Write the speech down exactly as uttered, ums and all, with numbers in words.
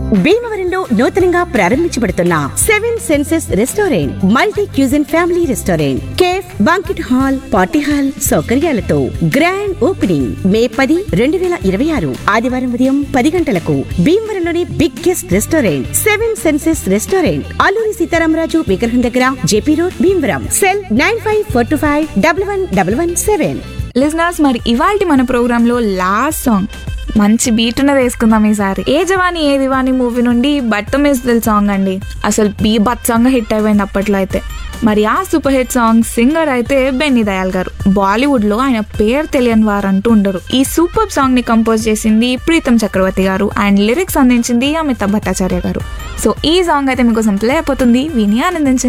భీమవరంలో నూతనంగా ప్రారంభించబడుతున్న seven senses restaurant multi cuisine family restaurant cafe banquet hall party hall సౌకర్యాలతో grand opening మే పది రెండు వేల ఇరవై ఆరు ఆదివారం ఉదయం పది గంటలకు. భీమవరంలోని biggest restaurant seven senses restaurant Alluri Sitaramaraju విగ్రహం దగ్గర JP road Bhimavaram. Cell nine five four two five double one double one seven. Listeners, మరి ఇవాల్టి మన ప్రోగ్రామ్ లో లాస్ట్ సాంగ్ మంచి బీట్ ఉన్నది వేసుకుందాం ఈసారి. ఏ జవాని ఏ దివాని మూవీ నుండి బట్టమిస్ దిల్ సాంగ్ అండి. అసలు బీ బత్సంగా హిట్ అయిపోయింది అప్పట్లో అయితే. మరి ఆ సూపర్ హిట్ సాంగ్ సింగర్ అయితే బెన్నీ దయాల్ గారు. బాలీవుడ్ లో ఆయన పేరు తెలియని వారంటూ ఉండరు. ఈ సూపర్ సాంగ్ ని కంపోజ్ చేసింది ప్రీతం చక్రవర్తి గారు అండ్ లిరిక్స్ అందించింది అమితాబ్ భట్టాచార్య గారు. సో ఈ సాంగ్ అయితే మీకోసం ప్లే అయిపోతుంది, విని ఆనందించండి.